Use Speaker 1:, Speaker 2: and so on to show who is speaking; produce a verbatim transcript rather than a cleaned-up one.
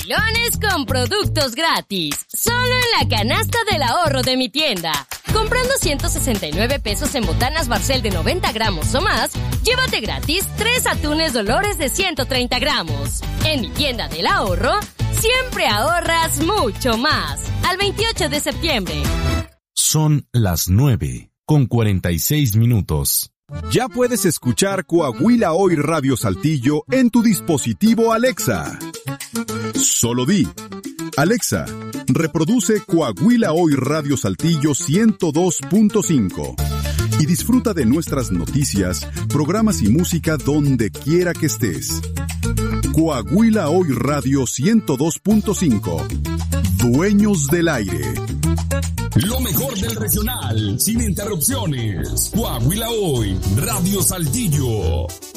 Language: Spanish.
Speaker 1: Mandilones con productos gratis. Solo en la canasta del ahorro de mi tienda. Comprando ciento sesenta y nueve pesos en botanas Barcel de noventa gramos o más, llévate gratis tres atunes Dolores de ciento treinta gramos. En mi tienda del ahorro, siempre ahorras mucho más. Al veintiocho de septiembre.
Speaker 2: Son las nueve con cuarenta y seis minutos.
Speaker 3: Ya puedes escuchar Coahuila Hoy Radio Saltillo en tu dispositivo Alexa. Solo di: Alexa, reproduce Coahuila Hoy Radio Saltillo ciento dos punto cinco y disfruta de nuestras noticias, programas y música donde quiera que estés. Coahuila Hoy Radio ciento dos punto cinco. Dueños del aire.
Speaker 4: Lo mejor del regional, sin interrupciones. Coahuila Hoy, Radio Saltillo.